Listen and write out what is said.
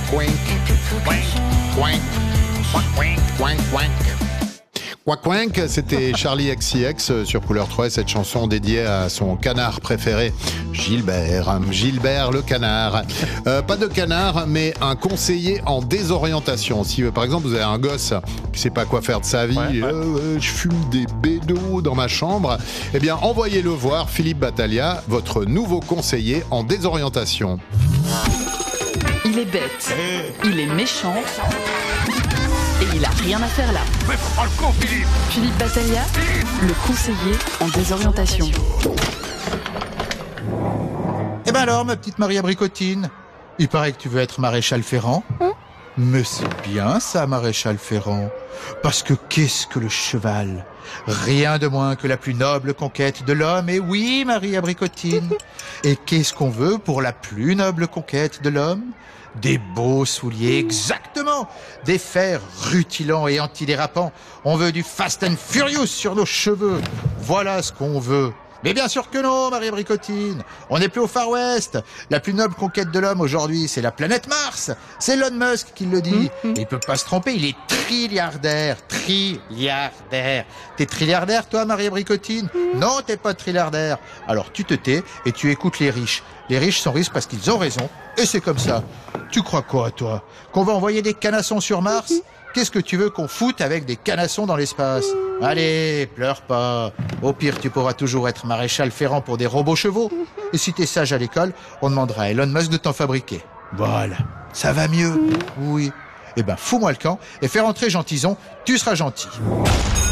Quack, quack, quack, quack, quack, quack. Quack Quack, c'était Charlie XCX sur Couleur 3, cette chanson dédiée à son canard préféré, Gilbert le canard. Pas de canard, mais un conseiller en désorientation. Si par exemple vous avez un gosse qui sait pas quoi faire de sa vie, je fume des bédos dans ma chambre, eh bien envoyez-le voir Philippe Battaglia, votre nouveau conseiller en désorientation. Il est bête, il est méchant. Et il a rien à faire là. Mais prends le con, Philippe. Philippe Battaglia, le conseiller en désorientation. Eh ben alors, ma petite Marie Abricotine, il paraît que tu veux être maréchal Ferrand. Mais c'est bien ça, maréchal Ferrand. Parce que qu'est-ce que le cheval? Rien de moins que la plus noble conquête de l'homme. Et oui, Marie Abricotine. Et qu'est-ce qu'on veut pour la plus noble conquête de l'homme? Des beaux souliers, exactement. Des fers rutilants et antidérapants. On veut du Fast and Furious sur nos cheveux. Voilà ce qu'on veut. Mais bien sûr que non, Marie Abricotine. On n'est plus au Far West. La plus noble conquête de l'homme aujourd'hui, c'est la planète Mars. C'est Elon Musk qui le dit. Et il peut pas se tromper, il est trilliardaire. Trilliardaire. T'es trilliardaire, toi, Marie Abricotine? Non, t'es pas trilliardaire. Alors tu te tais et tu écoutes les riches. Les riches sont riches parce qu'ils ont raison. Et c'est comme ça. Tu crois quoi, toi? Qu'on va envoyer des canassons sur Mars? Qu'est-ce que tu veux qu'on foute avec des canassons dans l'espace? Allez, pleure pas. Au pire, tu pourras toujours être maréchal Ferrand pour des robots chevaux. Et si t'es sage à l'école, on demandera à Elon Musk de t'en fabriquer. Voilà. Ça va mieux? Oui. Eh ben, fous-moi le camp et fais rentrer Gentison, tu seras gentil.